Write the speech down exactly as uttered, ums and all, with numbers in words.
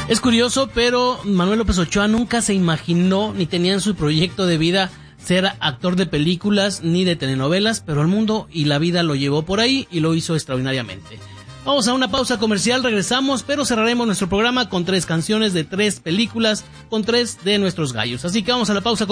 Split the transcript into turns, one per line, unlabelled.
Es curioso, pero Manuel López Ochoa nunca se imaginó ni tenía en su proyecto de vida ser actor de películas ni de telenovelas, pero el mundo y la vida lo llevó por ahí y lo hizo extraordinariamente. Vamos a una pausa comercial, regresamos, pero cerraremos nuestro programa con tres canciones de tres películas, con tres de nuestros gallos. Así que vamos a la pausa comercial.